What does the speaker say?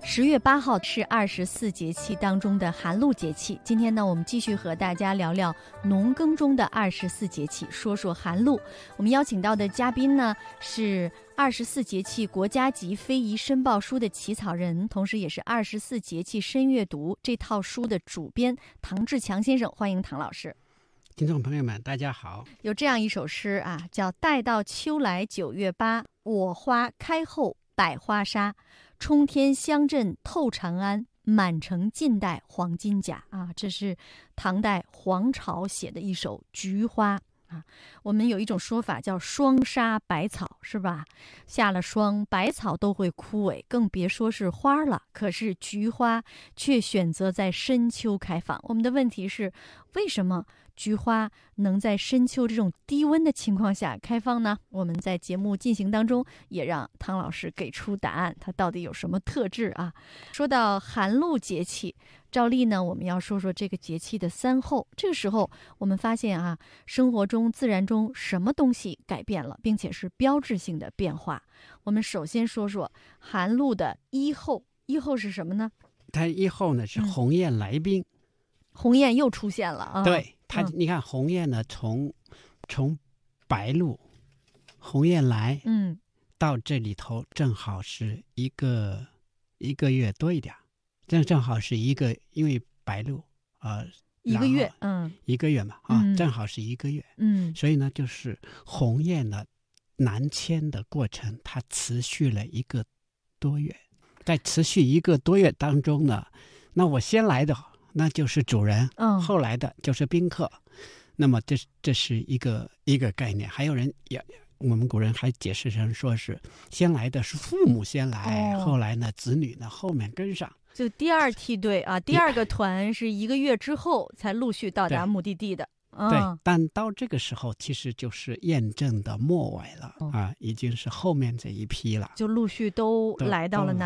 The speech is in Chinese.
10月8号是24节气当中的寒露节气。今天呢，我们继续和大家聊聊农耕中的24节气，说说寒露。我们邀请到的嘉宾呢是24节气国家级非遗申报书的起草人，同时也是24节气深阅读这套书的主编唐志强先生。欢迎唐老师。 听众朋友们大家好。 有这样一首诗啊，叫待到秋来9月8，我花开后百花杀，冲天香阵透长安，满城尽带黄金甲啊，这是唐代黄巢写的一首菊花啊。我们有一种说法叫霜杀百草，是吧？下了霜，百草都会枯萎，更别说是花了。可是菊花却选择在深秋开放。我们的问题是，为什么菊花能在深秋这种低温的情况下开放呢？我们在节目进行当中也让唐老师给出答案，它到底有什么特质啊？说到寒露节气，照例呢，我们要说说这个节气的三候。这个时候我们发现啊，生活中自然中什么东西改变了，并且是标志性的变化。我们首先说说寒露的一候。一候是什么呢？ 它一候呢是鸿雁来宾。 鸿雁又出现了啊！ 对，你看鸿雁呢，从白露，鸿雁来，到这里头正好是一个月多一点，正好是一个，因为白露一个月， 一个月嘛正好是一个月，所以呢，就是鸿雁的南迁的过程，它持续了一个多月，在持续一个多月当中呢，那我先来的那就是主人，后来的就是宾客。那么这是一个概念。还有人我们古人还解释成说是先来的是父母先来，后来呢子女呢后面跟上， 就第二梯队啊，第二个团是一个月之后才陆续到达目的地的。 对，但到这个时候其实就是验证的末尾了已经是后面这一批了， 就陆续都来到了